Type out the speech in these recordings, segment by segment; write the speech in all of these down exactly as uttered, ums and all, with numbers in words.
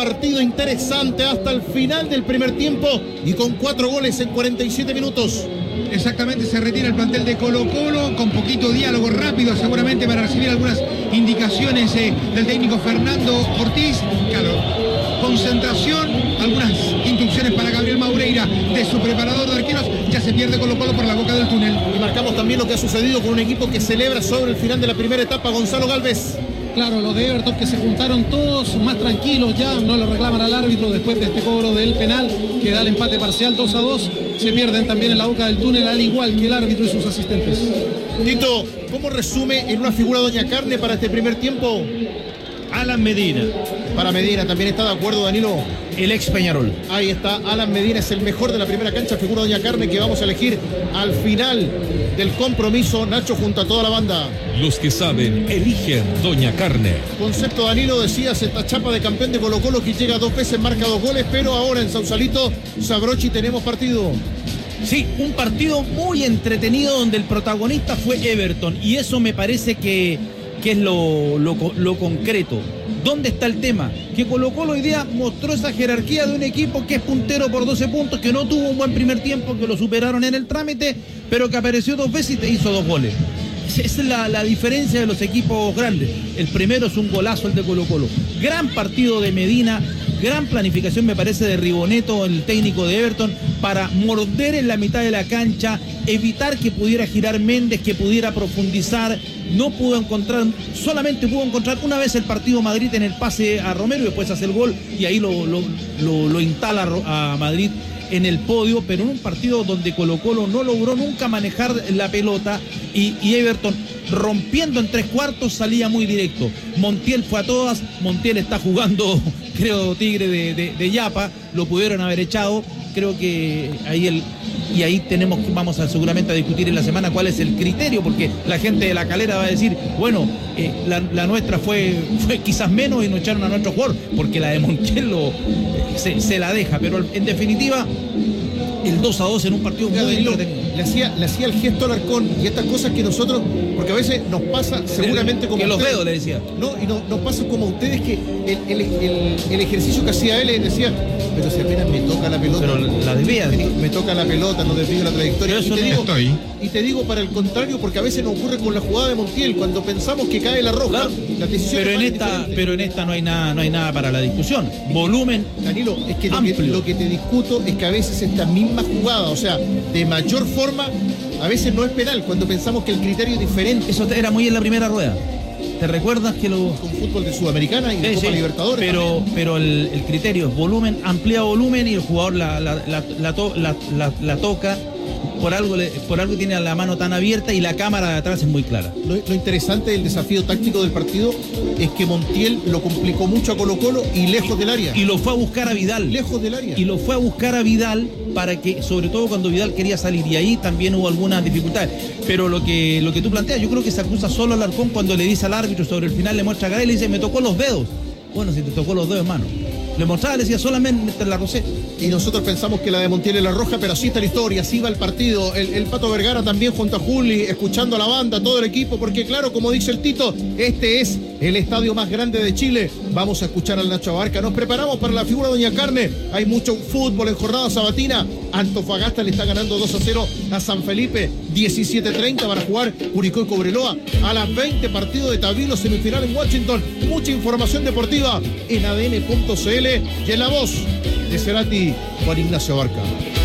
partido interesante hasta el final del primer tiempo y con cuatro goles en cuarenta y siete minutos. Exactamente, se retira el plantel de Colo Colo con poquito diálogo rápido seguramente para recibir algunas indicaciones eh, del técnico Fernando Ortiz. Claro, concentración, algunas instrucciones para Gabriel Maureira de su preparador de arqueros. Ya se pierde Colo Colo por la boca del túnel. Y marcamos también lo que ha sucedido con un equipo que celebra sobre el final de la primera etapa, Gonzalo Gálvez. Claro, los de Everton que se juntaron todos más tranquilos ya, no le reclaman al árbitro después de este cobro del penal que da el empate parcial dos a dos. Se pierden también en la boca del túnel, al igual que el árbitro y sus asistentes. Tito, ¿cómo resume en una figura Doña Carne para este primer tiempo? Alan Medina. Para Medina, ¿también está de acuerdo, Danilo? El ex Peñarol. Ahí está, Alan Medina es el mejor de la primera cancha, figura Doña Carne, que vamos a elegir al final del compromiso. Nacho junto a toda la banda. Los que saben, eligen Doña Carne. Concepto, Danilo, decías, esta chapa de campeón de Colo Colo que llega dos veces, marca dos goles, pero ahora en Sausalito, Sabrochi, tenemos partido. Sí, un partido muy entretenido donde el protagonista fue Everton, y eso me parece que, que es lo, lo, lo concreto. ¿Dónde está el tema? Que Colo Colo hoy día mostró esa jerarquía de un equipo que es puntero por doce puntos, que no tuvo un buen primer tiempo, que lo superaron en el trámite, pero que apareció dos veces y te hizo dos goles. Esa es la, la diferencia de los equipos grandes. El primero es un golazo, el de Colo Colo. Gran partido de Medina, gran planificación me parece de Riboneto, el técnico de Everton, para morder en la mitad de la cancha, evitar que pudiera girar Méndez, que pudiera profundizar. No pudo encontrar, solamente pudo encontrar una vez el partido Madrid en el pase a Romero y después hace el gol y ahí lo, lo, lo, lo instala a Madrid en el podio, pero en un partido donde Colo Colo no logró nunca manejar la pelota y, y Everton rompiendo en tres cuartos salía muy directo. Montiel fue a todas, Montiel está jugando, creo, Tigre de, de, de Yapa, lo pudieron haber echado, creo que ahí el... Y ahí tenemos, vamos a seguramente a discutir en la semana cuál es el criterio, porque la gente de La Calera va a decir, bueno, eh, la, la nuestra fue, fue quizás menos y nos echaron a nuestro jugador, porque la de Montiel lo, se, se la deja, pero en definitiva el dos a dos en un partido muy entretenido. Le hacía, le hacía el gesto al Arcón y estas cosas que nosotros, porque a veces nos pasa seguramente como que los ustedes, dedos le decía. No, y no, nos pasa como a ustedes que el, el, el, el ejercicio que hacía él, él decía, pero si apenas me toca la pelota. Pero la desvía. Me, me toca la pelota, no desvío la trayectoria. Eso y, te no digo, estoy. y te digo para el contrario, porque a veces nos ocurre con la jugada de Montiel, cuando pensamos que cae la roja, claro, la decisión pero en esta, diferente. pero en esta no hay nada, no hay nada para la discusión. Volumen. Danilo, es que lo, que lo que te discuto es que a veces esta misma jugada, o sea, de mayor forma, a veces no es penal, cuando pensamos que el criterio es diferente. Eso era muy en la primera rueda. ¿Te recuerdas que lo... Con fútbol de Sudamericana y de sí, Copa sí, Libertadores? Pero, pero el, el criterio es volumen, amplía volumen y el jugador la, la, la, la, to, la, la, la toca. Por algo, le, por algo tiene la mano tan abierta y la cámara de atrás es muy clara. Lo, lo interesante del desafío táctico del partido es que Montiel lo complicó mucho a Colo Colo y lejos del área. Y lo fue a buscar a Vidal. Lejos del área. Y lo fue a buscar a Vidal para que, sobre todo cuando Vidal quería salir, y ahí también hubo algunas dificultades. Pero lo que, lo que tú planteas, yo creo que se acusa solo al Arcón cuando le dice al árbitro sobre el final, le muestra a Garay y le dice, me tocó los dedos. Bueno, si te tocó los dedos, hermano. Le mostraba, le decía, solamente la rosé. Y nosotros pensamos que la de Montiel es la roja, pero así está la historia, así va el partido. El, el Pato Vergara también junto a Juli, escuchando a la banda, todo el equipo, porque claro, como dice el Tito, este es el estadio más grande de Chile. Vamos a escuchar al Nacho Abarca. Nos preparamos para la figura Doña Carne. Hay mucho fútbol en jornada sabatina. Antofagasta le está ganando dos a cero a San Felipe. diecisiete treinta para jugar Curicó y Cobreloa. A las veinte, partido de Tabilo, semifinal en Washington. Mucha información deportiva en A D N punto C L y en la voz de Cerati, Juan Ignacio Abarca.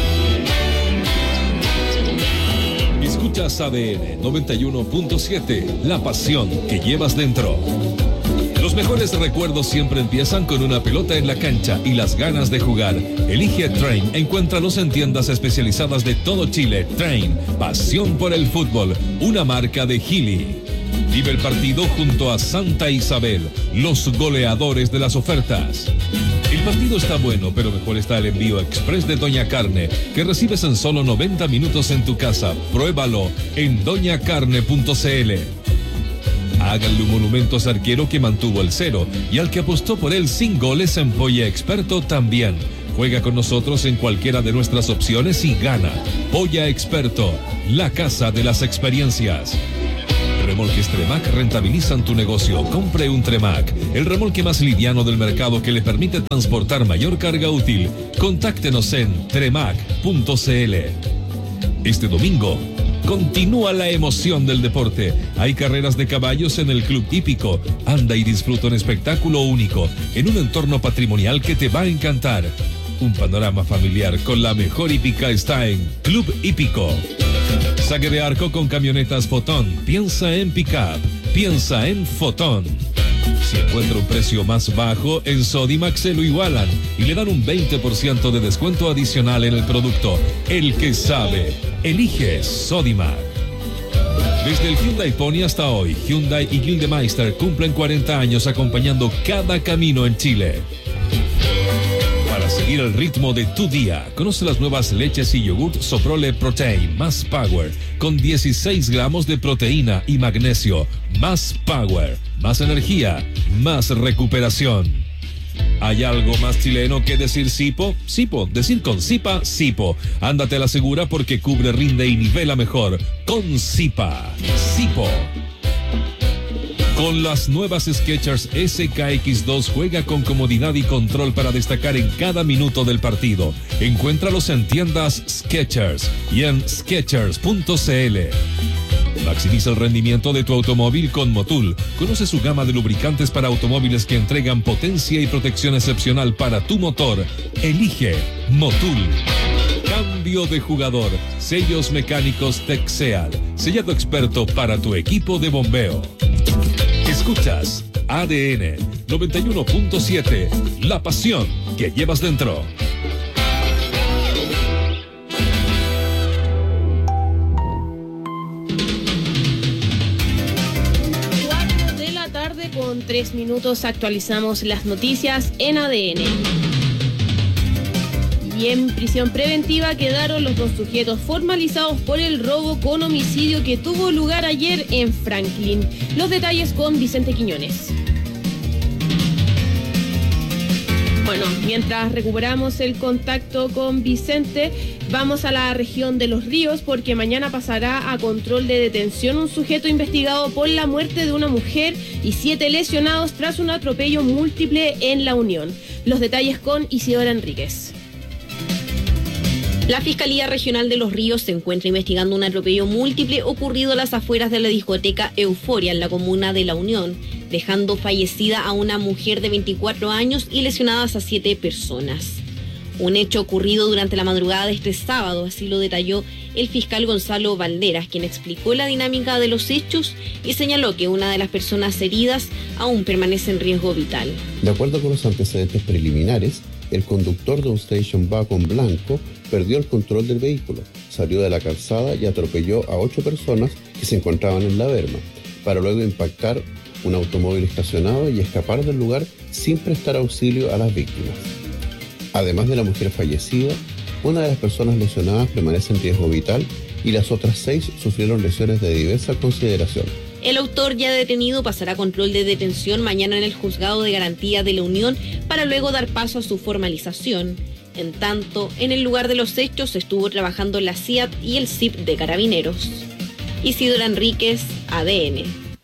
Escuchas A D N noventa y uno punto siete, la pasión que llevas dentro. Los mejores recuerdos siempre empiezan con una pelota en la cancha y las ganas de jugar. Elige Train, encuéntralos en tiendas especializadas de todo Chile. Train, pasión por el fútbol, una marca de Gili. Vive el partido junto a Santa Isabel, los goleadores de las ofertas. El partido está bueno, pero mejor está el envío express de Doña Carne, que recibes en solo noventa minutos en tu casa. Pruébalo en doña carne punto c l. Háganle un monumento a arquero que mantuvo el cero y al que apostó por él sin goles en Polla Experto también. Juega con nosotros en cualquiera de nuestras opciones y gana. Polla Experto, la casa de las experiencias. remolques Tremac rentabilizan tu negocio. Compre un Tremac, el remolque más liviano del mercado que le permite transportar mayor carga útil. Contáctenos en tremac punto c l. Este domingo continúa la emoción del deporte. Hay carreras de caballos en el Club Hípico. Anda y disfruta un espectáculo único en un entorno patrimonial que te va a encantar. Un panorama familiar con la mejor hípica está en Club Hípico. Saque de arco con camionetas Fotón. Piensa en Pickup. Piensa en Fotón. Si encuentra un precio más bajo, en Sodimac se lo igualan y le dan un veinte por ciento de descuento adicional en el producto. El que sabe, elige Sodimac. Desde el Hyundai Pony hasta hoy, Hyundai y Gildemeister cumplen cuarenta años acompañando cada camino en Chile. Para seguir el ritmo de tu día, conoce las nuevas leches y yogurt Soprole Protein más Power, con dieciséis gramos de proteína y magnesio. Más Power, más energía, más recuperación. ¿Hay algo más chileno que decir Sipo? Sipo, decir con Sipa, Sipo. Ándate a la segura porque cubre, rinde y nivela mejor. Con Sipa, Sipo. Con las nuevas Skechers S K X dos juega con comodidad y control para destacar en cada minuto del partido. Encuéntralos en tiendas Skechers y en skechers punto c l. Maximiza el rendimiento de tu automóvil con Motul. Conoce su gama de lubricantes para automóviles que entregan potencia y protección excepcional para tu motor. Elige Motul. Cambio de jugador. Sellos mecánicos Texeal. Sellado experto para tu equipo de bombeo. Escuchas A D N noventa y uno punto siete. La pasión que llevas dentro. Con tres minutos actualizamos las noticias en A D N. Y en prisión preventiva quedaron los dos sujetos formalizados por el robo con homicidio que tuvo lugar ayer en Franklin. Los detalles con Vicente Quiñones. Bueno, mientras recuperamos el contacto con Vicente, vamos a la región de Los Ríos porque mañana pasará a control de detención un sujeto investigado por la muerte de una mujer y siete lesionados tras un atropello múltiple en La Unión. Los detalles con Isidora Enríquez. La Fiscalía Regional de Los Ríos se encuentra investigando un atropello múltiple ocurrido a las afueras de la discoteca Euforia en la comuna de La Unión, dejando fallecida a una mujer de veinticuatro años y lesionadas a siete personas. Un hecho ocurrido durante la madrugada de este sábado, así lo detalló el fiscal Gonzalo Valderas, quien explicó la dinámica de los hechos y señaló que una de las personas heridas aún permanece en riesgo vital. De acuerdo con los antecedentes preliminares, el conductor de un station wagon blanco perdió el control del vehículo, salió de la calzada y atropelló a ocho personas que se encontraban en la berma, para luego impactar un automóvil estacionado y escapar del lugar sin prestar auxilio a las víctimas. Además de la mujer fallecida, una de las personas lesionadas permanece en riesgo vital y las otras seis sufrieron lesiones de diversa consideración. El autor ya detenido pasará a control de detención mañana en el Juzgado de Garantía de la Unión para luego dar paso a su formalización. En tanto, en el lugar de los hechos estuvo trabajando la C I A T y el S I P de Carabineros. Isidora Enríquez, A D N.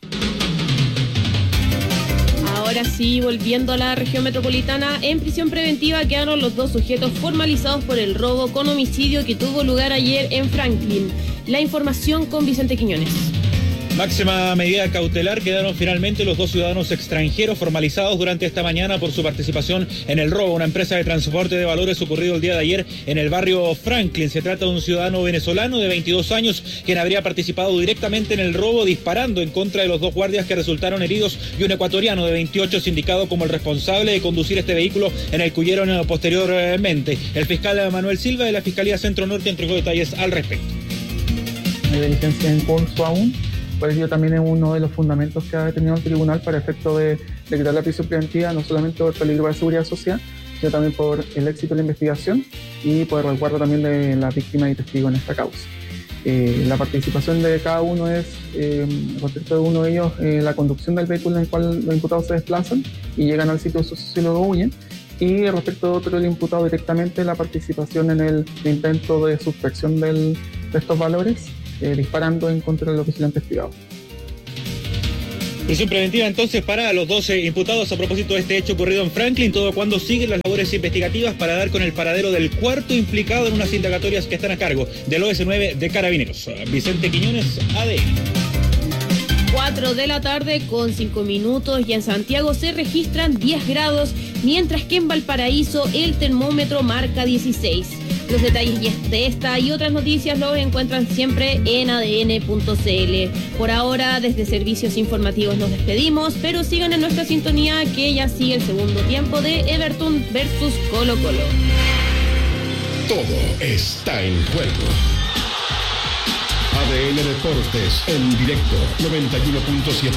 Ahora sí, volviendo a la región metropolitana, en prisión preventiva quedaron los dos sujetos formalizados por el robo con homicidio que tuvo lugar ayer en Franklin. La información con Vicente Quiñones. Máxima medida cautelar, quedaron finalmente los dos ciudadanos extranjeros formalizados durante esta mañana por su participación en el robo a una empresa de transporte de valores ocurrido el día de ayer en el barrio Franklin. Se trata de un ciudadano venezolano de veintidós años quien habría participado directamente en el robo disparando en contra de los dos guardias que resultaron heridos y un ecuatoriano de veintiocho indicado como el responsable de conducir este vehículo en el que huyeron posteriormente. El fiscal Manuel Silva de la Fiscalía Centro Norte entregó detalles al respecto. No hay diligencia en curso aún. Por ello también es uno de los fundamentos que ha determinado el tribunal para efecto de decretar la prisión preventiva, no solamente por peligro para la seguridad social, sino también por el éxito de la investigación y por el resguardo también de la víctima y testigo en esta causa. Eh, la participación de cada uno es, eh, respecto de uno de ellos, eh, la conducción del vehículo en el cual los imputados se desplazan y llegan al sitio social y luego huyen. Y respecto de otro, el imputado directamente la participación en el intento de sustracción del, de estos valores, Eh, disparando en contra de los vigilantes privados. Prisión preventiva entonces para los doce imputados a propósito de este hecho ocurrido en Franklin, todo cuando siguen las labores investigativas para dar con el paradero del cuarto implicado en unas indagatorias que están a cargo del O S nueve de Carabineros. Vicente Quiñones, A D N. cuatro de la tarde con cinco minutos y en Santiago se registran diez grados, mientras que en Valparaíso el termómetro marca dieciséis. Los detalles de esta y otras noticias los encuentran siempre en A D N punto C L. Por ahora, desde Servicios Informativos nos despedimos, pero sigan en nuestra sintonía que ya sigue el segundo tiempo de Everton versus Colo Colo. Todo está en juego. A D N Deportes en directo noventa y uno punto siete.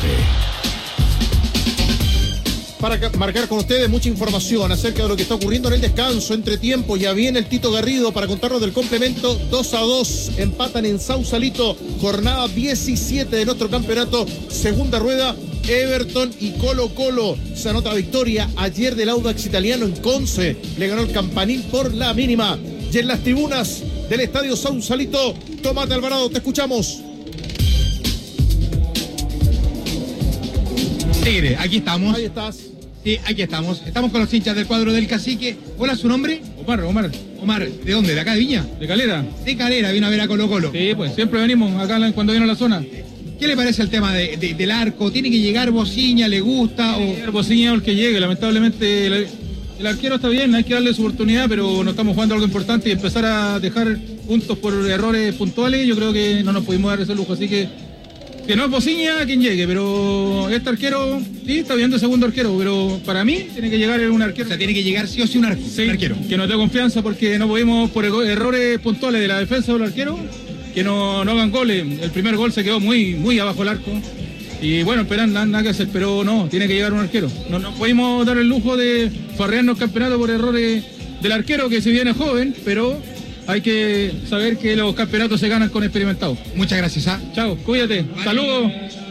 Para marcar con ustedes mucha información acerca de lo que está ocurriendo en el descanso, entre tiempo. Ya viene el Tito Garrido para contarnos del complemento. Dos a dos empatan en Sausalito, jornada diecisiete de nuestro campeonato, segunda rueda. Everton y Colo Colo se anota victoria ayer del Audax Italiano en Conce, le ganó el Campanil por la mínima. Y en las tribunas del estadio Sausalito, Tomás de Alvarado, te escuchamos. Tigre, aquí estamos. Ahí estás. Sí, aquí estamos. Estamos con los hinchas del cuadro del Cacique. Hola, ¿su nombre? Omar, Omar. Omar, ¿de dónde? ¿De acá de Viña? De Calera. De Calera, vino a ver a Colo Colo. Sí, pues siempre venimos acá cuando viene a la zona. ¿Qué le parece el tema de, de, del arco? ¿Tiene que llegar Bociña? ¿Le gusta? Tiene que llegar Bociña o el que llegue. Lamentablemente el, el arquero está bien, hay que darle su oportunidad, pero no estamos jugando algo importante y empezar a dejar puntos por errores puntuales. Yo creo que no nos pudimos dar ese lujo, así que que no es Bociña quien llegue, pero este arquero, sí, está bien de segundo arquero, pero para mí tiene que llegar un arquero. O sea, tiene que llegar sí o sí un, arco, sí, un arquero. Que nos dé confianza porque no pudimos, por errores puntuales de la defensa del arquero, que no, no hagan goles. El primer gol se quedó muy, muy abajo el arco. Y bueno, esperan nada, nada que hacer, pero no, tiene que llegar un arquero. No nos pudimos dar el lujo de farrearnos el campeonato por errores del arquero, que si bien es joven, pero hay que saber que los campeonatos se ganan con experimentados. Muchas gracias, ¿ah? Chao, cuídate. Vale. Saludos.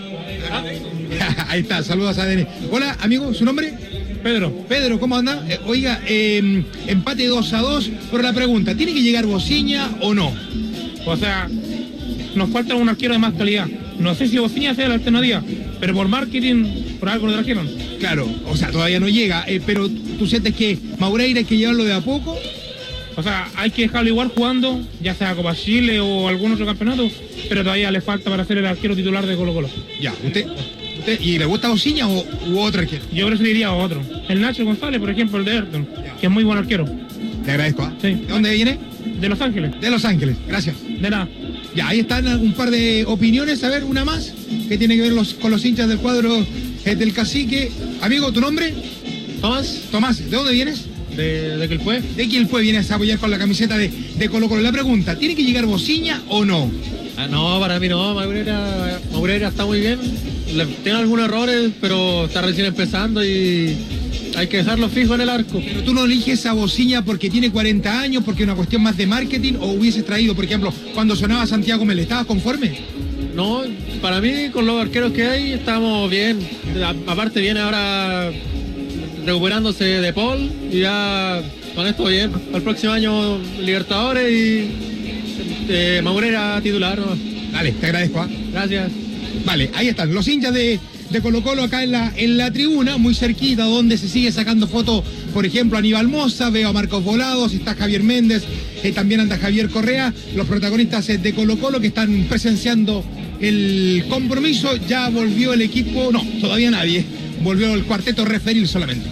Ahí está, saludos a A D N. Hola, amigo, ¿su nombre? Pedro. Pedro, ¿cómo anda? Eh, oiga, eh, empate dos a dos, pero la pregunta, ¿tiene que llegar Bociña o no? O sea, nos falta un arquero de más calidad. No sé si Bociña sea la alternativa, pero por marketing, por algo lo trajeron. Claro, o sea, todavía no llega, eh, pero ¿tú sientes que Maureira hay que llevarlo de a poco? O sea, hay que dejarlo igual jugando, ya sea Copa Chile o algún otro campeonato, pero todavía le falta para ser el arquero titular de Colo Colo. Ya, ¿usted, usted y le gusta Bociña o u otro arquero? Yo preferiría a otro. El Nacho González, por ejemplo, el de Everton, ya, que es muy buen arquero. Le agradezco. ¿eh? Sí. ¿De dónde viene? De Los Ángeles. De Los Ángeles, gracias. De nada. Ya, ahí están un par de opiniones, a ver, una más, que tiene que ver los, con los hinchas del cuadro eh, del Cacique. Amigo, ¿tu nombre? Tomás. Tomás, ¿de dónde vienes? De, de Quilpué. De Quilpué vienes a apoyar con la camiseta de, de Colo Colo. La pregunta, ¿tiene que llegar Bociña o no? Ah, no, para mí no, Maureira, Maureira está muy bien. Le, tiene algunos errores, pero está recién empezando y hay que dejarlo fijo en el arco. Pero tú no eliges a Bociña porque tiene cuarenta años, porque es una cuestión más de marketing, o hubieses traído, por ejemplo, cuando sonaba Santiago Mele, ¿estabas conforme? No, para mí, con los arqueros que hay, estamos bien. A, aparte viene ahora recuperándose de Paul y ya con esto bien. Al próximo año Libertadores y eh, Maureira titular, ¿no? Dale, te agradezco. ¿eh? Gracias. Vale, ahí están los hinchas de, de Colo Colo acá en la, en la tribuna, muy cerquita, donde se sigue sacando fotos, por ejemplo, Aníbal Moza, veo a Marcos Volados, está Javier Méndez, eh, también anda Javier Correa, los protagonistas eh, de Colo Colo que están presenciando el compromiso. Ya volvió el equipo, no, todavía nadie, volvió el cuarteto referil solamente.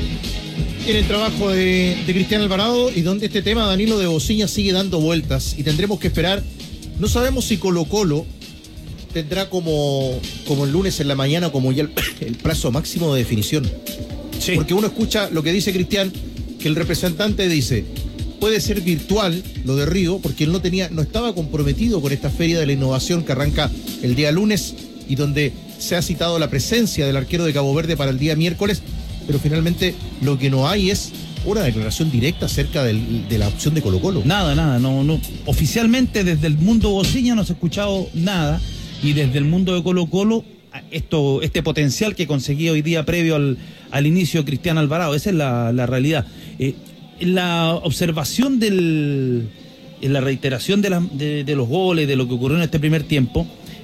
En el trabajo de, de Cristian Alvarado, y donde este tema, Danilo, de Bociña sigue dando vueltas y tendremos que esperar. No sabemos si Colo Colo tendrá como, como el lunes en la mañana como ya el, el plazo máximo de definición. Sí. Porque uno escucha lo que dice Cristian, que el representante dice, puede ser virtual lo de Río, porque él no tenía, no estaba comprometido con esta feria de la innovación que arranca el día lunes y donde se ha citado la presencia del arquero de Cabo Verde para el día miércoles. Pero finalmente lo que no hay es una declaración directa acerca del, de la opción de Colo Colo. Nada, nada, no, no. Oficialmente desde el mundo Bociña no se ha escuchado nada, y desde el mundo de Colo Colo, esto, este potencial que conseguía hoy día previo al, al inicio de Cristian Alvarado, esa es la, la realidad. Eh, la observación del, en la reiteración de, la, de, de los goles, de lo que ocurrió en este primer tiempo,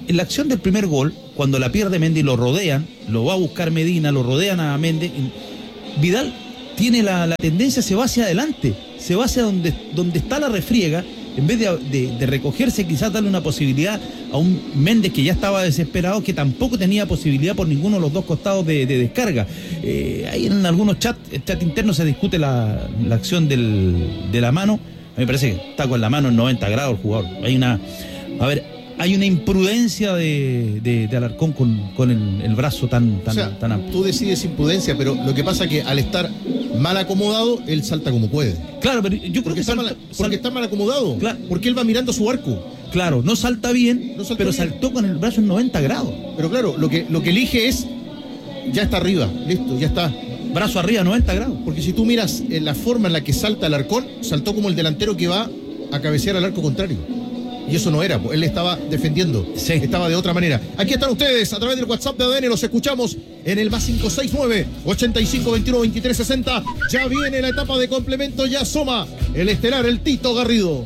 en la acción del primer gol, cuando la pierde Mendy, lo rodean, lo va a buscar Medina, lo rodean a Mendy. Vidal tiene la, la tendencia, se va hacia adelante, se va hacia donde, donde está la refriega, en vez de, de, de recogerse, quizás darle una posibilidad a un Méndez que ya estaba desesperado, que tampoco tenía posibilidad por ninguno de los dos costados de, de descarga. Eh, ahí en algunos chats chat internos se discute la, la acción del, de la mano. Me parece que está con la mano en noventa grados el jugador. Hay una, a ver, hay una imprudencia de, de, de Alarcón con, con el, el brazo tan, tan, o sea, tan amplio. Tú decides imprudencia, pero lo que pasa es que al estar mal acomodado, él salta como puede. Claro, pero yo creo porque que está salta, mal, porque sal... está mal acomodado. Claro. Porque él va mirando su arco. Claro, no salta bien, no salta pero bien. Saltó con el brazo en noventa grados. Pero claro, lo que, lo que elige es, ya está arriba, listo, ya está. Brazo arriba, noventa grados. Porque si tú miras en la forma en la que salta Alarcón, saltó como el delantero que va a cabecear al arco contrario. Y eso no era, él estaba defendiendo, sí. Estaba de otra manera. Aquí están ustedes, a través del WhatsApp de A D N, los escuchamos en el más cinco seis nueve, ochenta y cinco, veintiuno, veintitrés, sesenta. Ya viene la etapa de complemento, ya asoma el estelar, el Tito Garrido.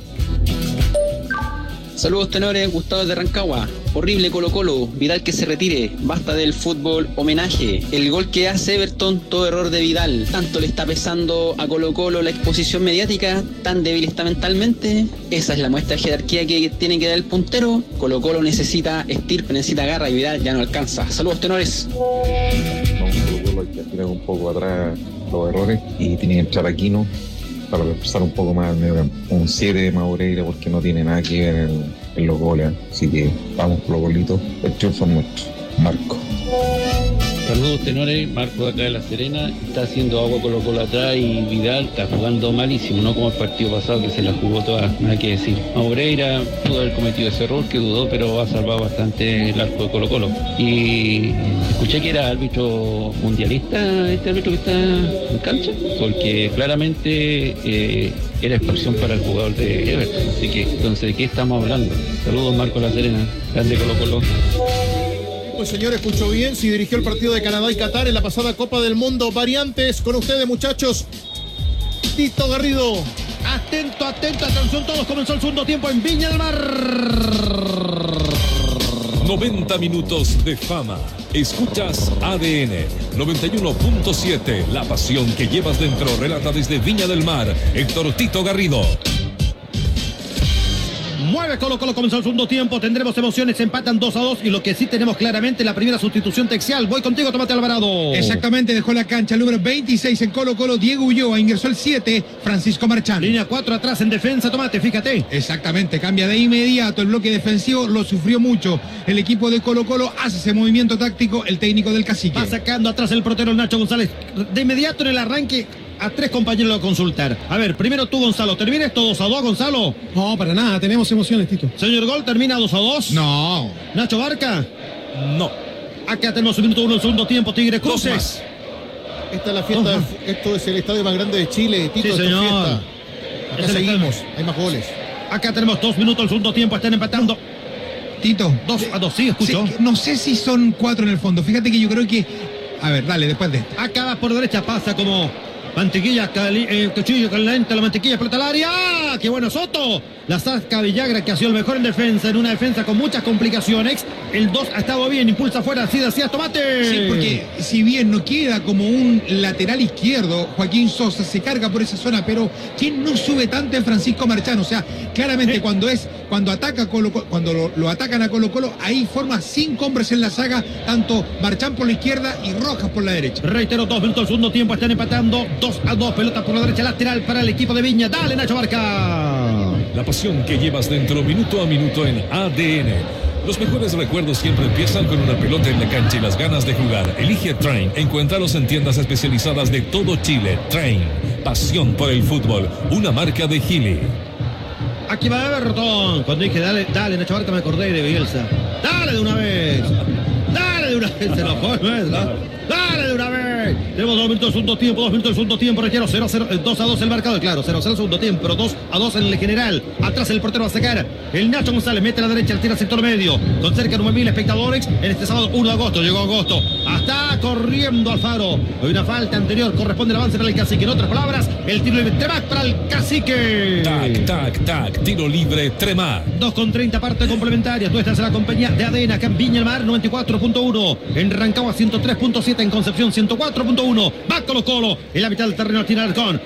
Saludos tenores, Gustavo de Rancagua. Horrible Colo Colo, Vidal que se retire, basta del fútbol homenaje. El gol que hace Everton, todo error de Vidal. Tanto le está pesando a Colo Colo la exposición mediática, tan débil está mentalmente. Esa es la muestra de jerarquía que tiene que dar el puntero. Colo Colo necesita estirpe, necesita garra y Vidal ya no alcanza. Saludos tenores. Colo Colo hay que tirar un poco atrás los errores y tiene que entrar Aquino para empezar un poco más, un siete de Maureira, porque no tiene nada que ver en, en los goles. Así que vamos por los golitos. El triunfo es nuestro. Marco. Saludos tenores, Marco de acá de La Serena. Está haciendo agua Colo Colo atrás y Vidal está jugando malísimo, no como el partido pasado que se la jugó toda, nada que decir. Maureira pudo haber cometido ese error que dudó, pero ha salvado bastante el arco de Colo Colo. Y escuché que era árbitro mundialista este árbitro que está en cancha, porque claramente eh, era expulsión para el jugador de Everton. Así que, entonces, ¿de qué estamos hablando? Saludos, Marco de La Serena, grande Colo Colo. Pues señor, escuchó bien, si dirigió el partido de Canadá y Qatar en la pasada Copa del Mundo. Variantes con ustedes, muchachos. Tito Garrido. Atento, atento, atención todos, comenzó el segundo tiempo en Viña del Mar. noventa minutos de fama. Escuchas A D N noventa y uno punto siete, la pasión que llevas dentro. Relata desde Viña del Mar, Héctor Tito Garrido. Mueve Colo Colo, comenzó el segundo tiempo, tendremos emociones, empatan dos a dos y lo que sí tenemos claramente la primera sustitución Texial. Voy contigo, Tomate Alvarado. Exactamente, dejó la cancha el número veintiséis en Colo Colo, Diego Ulloa, ingresó el siete, Francisco Marchán. Línea cuatro atrás en defensa, Tomate, fíjate. Exactamente, cambia de inmediato, el bloque defensivo lo sufrió mucho. El equipo de Colo Colo hace ese movimiento táctico, el técnico del Cacique. Va sacando atrás el portero Nacho González. De inmediato en el arranque a tres compañeros a consultar. A ver, primero tú, Gonzalo. ¿Termina esto dos a dos, Gonzalo? No, para nada. Tenemos emociones, Tito. Señor Gol, ¿termina dos a dos? No. ¿Nacho Barca? No. Acá tenemos un minuto uno, el segundo tiempo, Tigre Cruces. Esta es la fiesta. Uh-huh. Esto es el estadio más grande de Chile, Tito. Sí, señor. Fiesta. Acá es seguimos. Hay más goles. Acá tenemos dos minutos, el segundo tiempo. Están empatando. Tito. Dos a dos, sí, escucho. Sí, no sé si son cuatro en el fondo. Fíjate que yo creo que... A ver, dale, después de esto. Acá va por derecha, pasa como... Mantequilla, cali, eh, cuchillo caliente, la mantequilla explota al área. ¡Ah! ¡Qué bueno Soto! La saca Villagra, que ha sido el mejor en defensa, en una defensa con muchas complicaciones. El dos ha estado bien, impulsa afuera, así decía Tomate. Sí, porque si bien no queda como un lateral izquierdo, Joaquín Sosa se carga por esa zona, pero quien no sube tanto es Francisco Marchán. O sea, claramente ¿Eh? cuando es, cuando ataca Colo, cuando lo, lo atacan a Colo Colo, ahí forma cinco hombres en la saga, tanto Marchán por la izquierda y Rojas por la derecha. Reitero, dos minutos del segundo tiempo, están empatando dos a dos, pelota por la derecha lateral para el equipo de Viña. Dale, Nacho Barca. La pasión que llevas dentro minuto a minuto en A D N. Los mejores recuerdos siempre empiezan con una pelota en la cancha y las ganas de jugar. Elige Train. Encuéntralos en tiendas especializadas de todo Chile. Train. Pasión por el fútbol. Una marca de Gili. Aquí va Everton. Cuando dije dale, dale, Nacho Barca, me acordé de Bielsa. Dale de una vez. Dale de una vez. Se lo fue, ¿no? Dale de una vez. Cacique. Tenemos dos minutos del segundo tiempo, dos minutos del segundo tiempo, requiero cero a cero, dos a dos el marcador, claro, cero a cero el segundo tiempo, pero dos a dos en el general. Atrás el portero va a sacar. El Nacho González mete a la derecha, tira al sector medio, con cerca de nueve mil espectadores en este sábado uno de agosto. Llegó agosto, hasta corriendo Alfaro. Hay una falta anterior, corresponde el avance para el Cacique. En otras palabras, el tiro libre Tremac para el Cacique. Tac, tac, tac, tiro libre Tremac. dos con treinta, parte complementaria. Tú estás en la compañía de Adena, acá en Viña del Mar, noventa y cuatro punto uno. En Rancagua, ciento tres punto siete. En Concepción, ciento cuatro punto uno. Va Colo Colo en la mitad del terreno, tira Arcón.